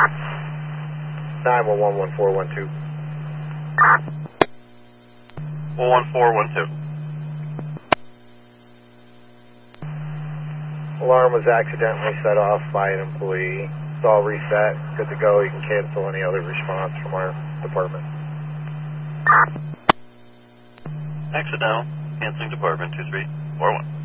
911-1412. 11412. Alarm was accidentally set off by an employee. It's all reset. Good to go. You can cancel any other response from our department. Accidental. Canceling department 2341.